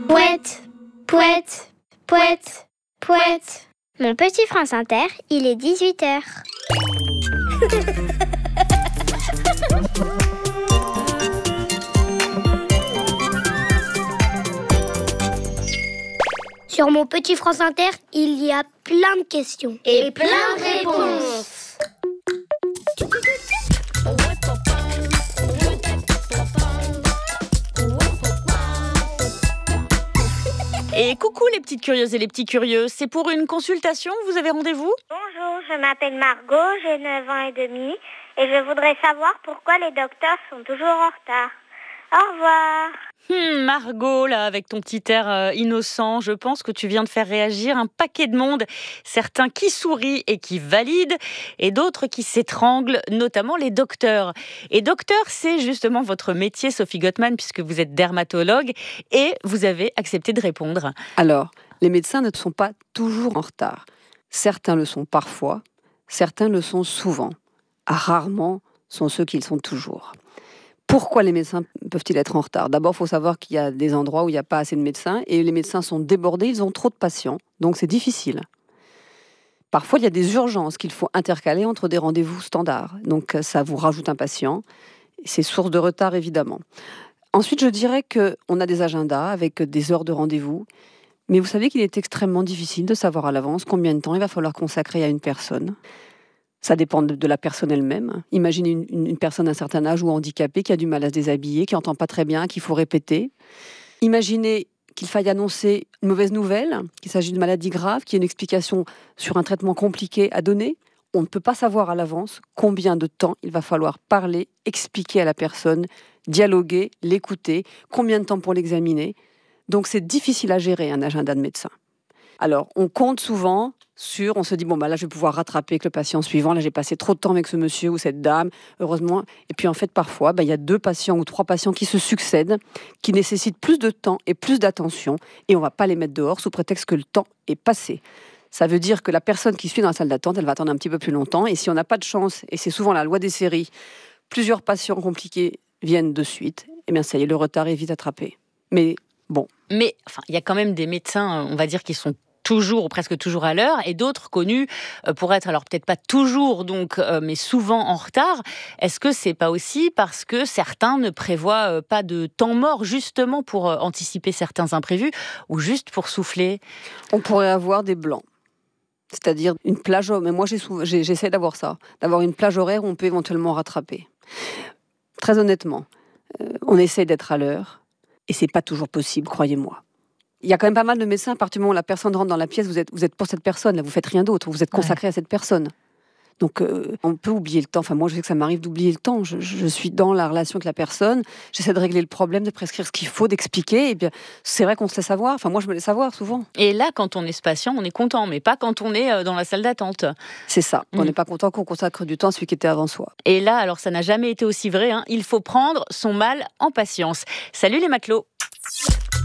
Pouette, pouette, pouette, pouette. Mon petit France Inter, il est 18h. Sur mon petit France Inter, il y a plein de questions. Et plein de réponses. Et coucou les petites curieuses et les petits curieux, c'est pour une consultation, vous avez rendez-vous ? Bonjour, je m'appelle Margot, j'ai 9 ans et demi et je voudrais savoir pourquoi les docteurs sont toujours en retard. Au revoir. Margot, là, avec ton petit air innocent, je pense que tu viens de faire réagir un paquet de monde. Certains qui sourient et qui valident, et d'autres qui s'étranglent, notamment les docteurs. Et docteur, c'est justement votre métier, Sophie Gottman, puisque vous êtes dermatologue, et vous avez accepté de répondre. Alors, les médecins ne sont pas toujours en retard. Certains le sont parfois, certains le sont souvent. Rarement sont ceux qui le sont toujours. Pourquoi les médecins peuvent-ils être en retard ? D'abord, il faut savoir qu'il y a des endroits où il n'y a pas assez de médecins et les médecins sont débordés, ils ont trop de patients, donc c'est difficile. Parfois, il y a des urgences qu'il faut intercaler entre des rendez-vous standards, donc ça vous rajoute un patient. C'est source de retard, évidemment. Ensuite, je dirais qu'on a des agendas avec des heures de rendez-vous, mais vous savez qu'il est extrêmement difficile de savoir à l'avance combien de temps il va falloir consacrer à une personne. Ça dépend de la personne elle-même. Imaginez une personne d'un certain âge ou handicapée qui a du mal à se déshabiller, qui n'entend pas très bien, qu'il faut répéter. Imaginez qu'il faille annoncer une mauvaise nouvelle, qu'il s'agit d'une maladie grave, qu'il y ait une explication sur un traitement compliqué à donner. On ne peut pas savoir à l'avance combien de temps il va falloir parler, expliquer à la personne, dialoguer, l'écouter, combien de temps pour l'examiner. Donc c'est difficile à gérer un agenda de médecin. Alors, on compte souvent on se dit, là, je vais pouvoir rattraper avec le patient suivant. Là, j'ai passé trop de temps avec ce monsieur ou cette dame, heureusement. Et puis, en fait, parfois, il y a 2 patients ou 3 patients qui se succèdent, qui nécessitent plus de temps et plus d'attention. Et on ne va pas les mettre dehors sous prétexte que le temps est passé. Ça veut dire que la personne qui suit dans la salle d'attente, elle va attendre un petit peu plus longtemps. Et si on n'a pas de chance, et c'est souvent la loi des séries, plusieurs patients compliqués viennent de suite, eh bien, ça y est, le retard est vite attrapé. Mais bon. Mais il y a quand même des médecins, on va dire, qui sont toujours ou presque toujours à l'heure, et d'autres connus pour être, alors peut-être pas toujours, mais souvent en retard. Est-ce que c'est pas aussi parce que certains ne prévoient pas de temps mort, justement pour anticiper certains imprévus, ou juste pour souffler ? On pourrait avoir des blancs. C'est-à-dire une plage, mais moi j'essaie d'avoir ça, d'avoir une plage horaire où on peut éventuellement rattraper. Très honnêtement, on essaie d'être à l'heure, et c'est pas toujours possible, croyez-moi. Il y a quand même pas mal de médecins, à partir du moment où la personne rentre dans la pièce, vous êtes pour cette personne, là, vous faites rien d'autre, vous êtes consacré à cette personne. Donc on peut oublier le temps, moi je sais que ça m'arrive d'oublier le temps, je suis dans la relation avec la personne, j'essaie de régler le problème, de prescrire ce qu'il faut, d'expliquer, et bien c'est vrai qu'on se laisse savoir, moi je me laisse savoir souvent. Et là, quand on est ce patient, on est content, mais pas quand on est dans la salle d'attente. C'est ça, on n'est pas content qu'on consacre du temps à celui qui était avant soi. Et là, alors ça n'a jamais été aussi vrai, il faut prendre son mal en patience. Salut les matelots.